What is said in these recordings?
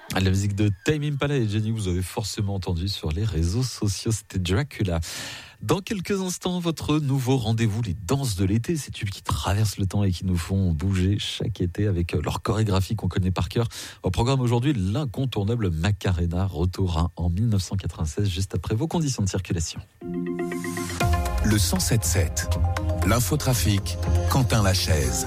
La musique de Tame Impala et Jenny, vous avez forcément entendu sur les réseaux sociaux, c'était Dracula. Dans quelques instants, votre nouveau rendez-vous, les danses de l'été, ces tubes qui traversent le temps et qui nous font bouger chaque été avec leur chorégraphie qu'on connaît par cœur. Au programme aujourd'hui, l'incontournable Macarena, retour en 1996, juste après vos conditions de circulation. Le 107.7, l'infotrafic, Quentin Lachaise.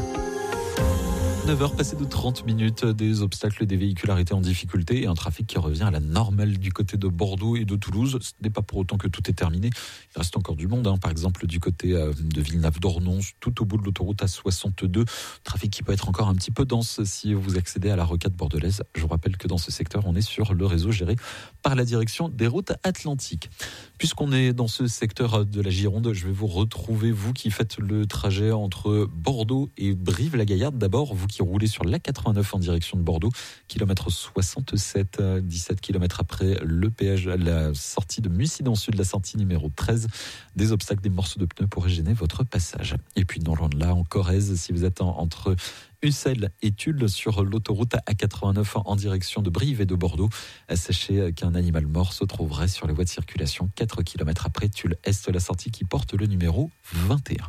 9h passées de 30 minutes, des obstacles, des véhicules arrêtés en difficulté et un trafic qui revient à la normale du côté de Bordeaux et de Toulouse. Ce n'est pas pour autant que tout est terminé. Il reste encore du monde, par exemple du côté de Villeneuve-d'Ornon, tout au bout de l'autoroute A62. Trafic qui peut être encore un petit peu dense si vous accédez à la rocade bordelaise. Je vous rappelle que dans ce secteur, on est sur le réseau géré par la direction des routes atlantiques. Puisqu'on est dans ce secteur de la Gironde, je vais vous retrouver, vous qui faites le trajet entre Bordeaux et Brive-la-Gaillarde. D'abord, vous qui roulez sur l'A89 en direction de Bordeaux, kilomètre 67, 17 km après le péage, la sortie de Mussy-dans-Sud, la sortie numéro 13, des obstacles, des morceaux de pneus pourraient gêner votre passage. Et puis non loin de là, en Corrèze, si vous êtes entre Ussel et Tulle sur l'autoroute A89 en direction de Brive et de Bordeaux, sachez qu'un animal mort se trouverait sur les voies de circulation 4 km après Tulle Est, la sortie qui porte le numéro 21.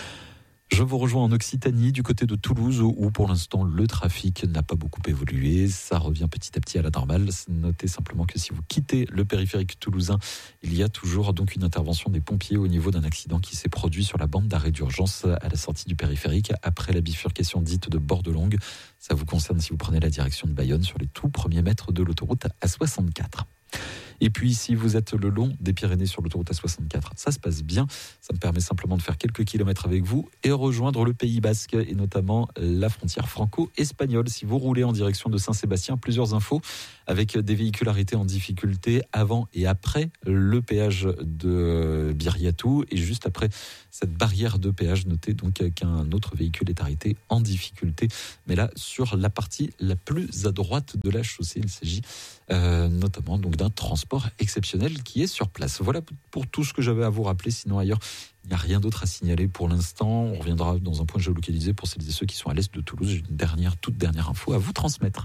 Je vous rejoins en Occitanie, du côté de Toulouse, où pour l'instant le trafic n'a pas beaucoup évolué. Ça revient petit à petit à la normale. Notez simplement que si vous quittez le périphérique toulousain, il y a toujours donc une intervention des pompiers au niveau d'un accident qui s'est produit sur la bande d'arrêt d'urgence à la sortie du périphérique après la bifurcation dite de Bordelongue. Ça vous concerne si vous prenez la direction de Bayonne sur les tout premiers mètres de l'autoroute A64. Et puis, si vous êtes le long des Pyrénées sur l'autoroute A64, ça se passe bien. Ça me permet simplement de faire quelques kilomètres avec vous et rejoindre le Pays Basque et notamment la frontière franco-espagnole. Si vous roulez en direction de Saint-Sébastien, plusieurs infos avec des véhicules arrêtés en difficulté avant et après le péage de Biriatou. Et juste après cette barrière de péage, notez donc qu'un autre véhicule est arrêté en difficulté. Mais là, sur la partie la plus à droite de la chaussée, il s'agit notamment donc d'un transport exceptionnel qui est sur place. Voilà pour tout ce que j'avais à vous rappeler. Sinon ailleurs, il n'y a rien d'autre à signaler pour l'instant. On reviendra dans un point géolocalisé pour celles et ceux qui sont à l'est de Toulouse. J'ai une toute dernière info à vous transmettre.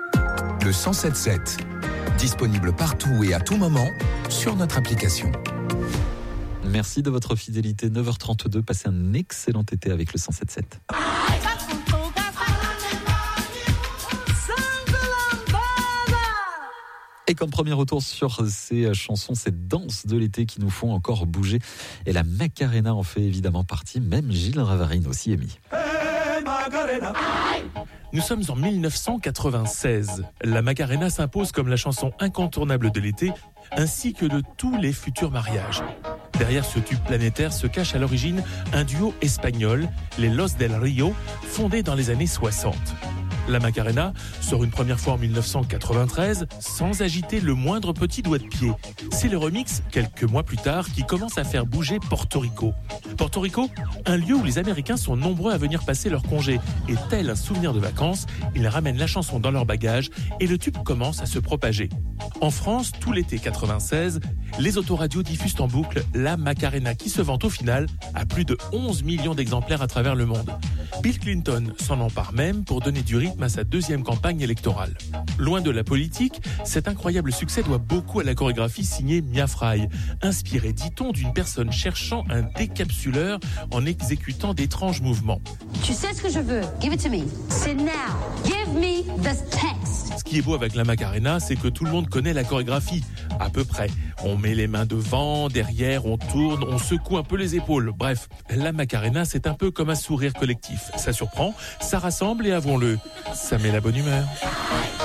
Le 107.7, disponible partout et à tout moment sur notre application. Merci de votre fidélité. 9h32, passez un excellent été avec le 107.7. Et comme premier retour sur ces chansons, ces danses de l'été qui nous font encore bouger. Et la Macarena en fait évidemment partie, même Gilles Ravarine aussi est mis. Nous sommes en 1996. La Macarena s'impose comme la chanson incontournable de l'été, ainsi que de tous les futurs mariages. Derrière ce tube planétaire se cache à l'origine un duo espagnol, les Los del Rio, fondés dans les années 60. La Macarena sort une première fois en 1993 sans agiter le moindre petit doigt de pied. C'est le remix, quelques mois plus tard, qui commence à faire bouger Porto Rico. Porto Rico, un lieu où les Américains sont nombreux à venir passer leurs congés. Et tel un souvenir de vacances, ils ramènent la chanson dans leur bagage et le tube commence à se propager. En France, tout l'été 96, les autoradios diffusent en boucle la Macarena qui se vend au final à plus de 11 millions d'exemplaires à travers le monde. Bill Clinton s'en empare même pour donner du rythme à sa deuxième campagne électorale. Loin de la politique, cet incroyable succès doit beaucoup à la chorégraphie signée Mia Fry, inspirée, dit-on, d'une personne cherchant un décapsuleur en exécutant d'étranges mouvements. Tu sais ce que je veux, give it to me. C'est now, give me the text. Ce qui est beau avec la Macarena, c'est que tout le monde connaît la chorégraphie, à peu près. On met les mains devant, derrière, on tourne, on secoue un peu les épaules. Bref, la Macarena, c'est un peu comme un sourire collectif. Ça surprend, ça rassemble et avouons-le, ça met la bonne humeur.